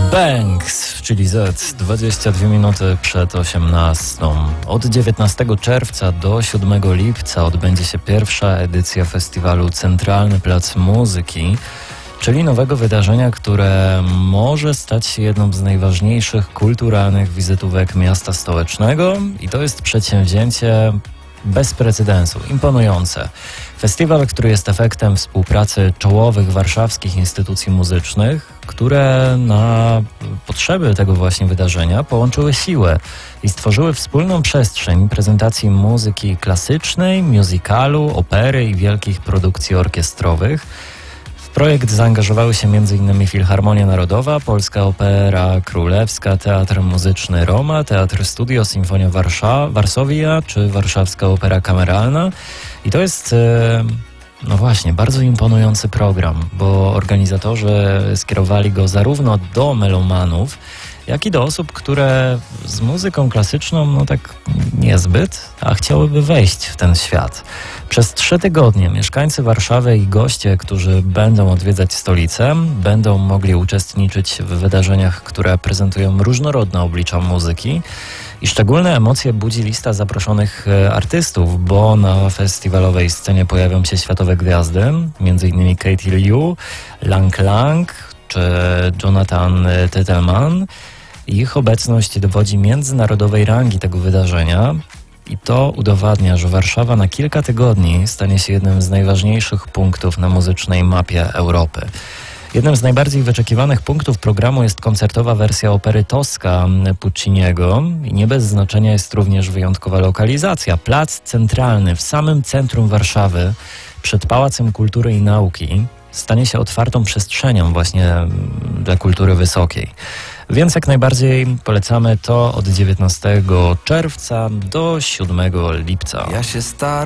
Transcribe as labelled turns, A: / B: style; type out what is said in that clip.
A: Banks, czyli Z, 22 minuty przed 18. Od 19 czerwca do 7 lipca odbędzie się pierwsza edycja festiwalu Centralny Plac Muzyki, czyli nowego wydarzenia, które może stać się jedną z najważniejszych kulturalnych wizytówek miasta stołecznego i to jest przedsięwzięcie bez precedensu, imponujące. Festiwal, który jest efektem współpracy czołowych warszawskich instytucji muzycznych, które na potrzeby tego właśnie wydarzenia połączyły siłę i stworzyły wspólną przestrzeń prezentacji muzyki klasycznej, musicalu, opery i wielkich produkcji orkiestrowych. W projekt zaangażowały się m.in. Filharmonia Narodowa, Polska Opera Królewska, Teatr Muzyczny Roma, Teatr Studio Sinfonia Varsovia czy Warszawska Opera Kameralna. I to jest, no właśnie, bardzo imponujący program, bo organizatorzy skierowali go zarówno do melomanów, jak i do osób, które z muzyką klasyczną, no tak niezbyt, a chciałyby wejść w ten świat. Przez 3 tygodnie mieszkańcy Warszawy i goście, którzy będą odwiedzać stolicę, będą mogli uczestniczyć w wydarzeniach, które prezentują różnorodne oblicza muzyki. I szczególne emocje budzi lista zaproszonych artystów, bo na festiwalowej scenie pojawią się światowe gwiazdy, m.in. Katie Liu, Lang Lang czy Jonathan Tettelman. Ich obecność dowodzi międzynarodowej rangi tego wydarzenia i to udowadnia, że Warszawa na kilka tygodni stanie się jednym z najważniejszych punktów na muzycznej mapie Europy. Jednym z najbardziej wyczekiwanych punktów programu jest koncertowa wersja opery Tosca Pucciniego i nie bez znaczenia jest również wyjątkowa lokalizacja. Plac Centralny w samym centrum Warszawy, przed Pałacem Kultury i Nauki, stanie się otwartą przestrzenią właśnie dla kultury wysokiej. Więc jak najbardziej polecamy to od 19 czerwca do 7 lipca.
B: Ja się staram.